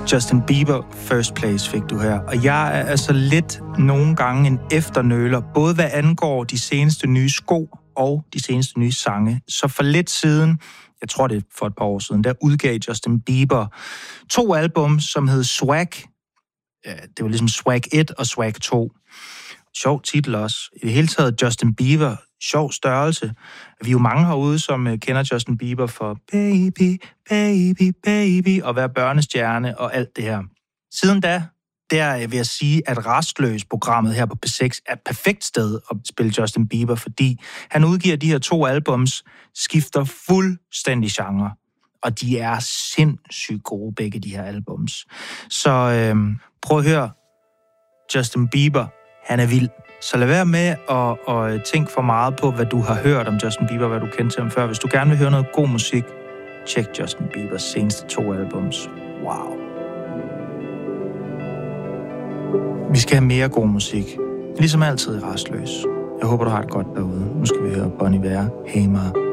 Justin Bieber, First Place fik du her. Og jeg er altså lidt nogle gange en efternøler, både hvad angår de seneste nye sko og de seneste nye sange. Så for lidt siden, jeg tror det er for et par år siden, der udgav Justin Bieber 2 album, som hed Swag. Ja, det var ligesom Swag 1 og Swag 2. Sjov titel også. I det hele taget Justin Bieber, sjov størrelse. Vi er jo mange herude, som kender Justin Bieber for baby, baby, baby, og være børnestjerne og alt det her. Siden da, der vil jeg sige, at Rastløs-programmet her på P6 er et perfekt sted at spille Justin Bieber, fordi han udgiver de her 2 albums, skifter fuldstændig genre, og de er sindssygt gode, begge de her albums. Så prøv at høre, Justin Bieber, han er vild. Så lad være med at tænke for meget på, hvad du har hørt om Justin Bieber, hvad du kendte til ham før. Hvis du gerne vil høre noget god musik, tjek Justin Biebers seneste 2 albums. Wow. Vi skal have mere god musik. Ligesom altid i Rastløs. Jeg håber, du har det godt derude. Nu skal vi høre Bon Iver, Hey Ma.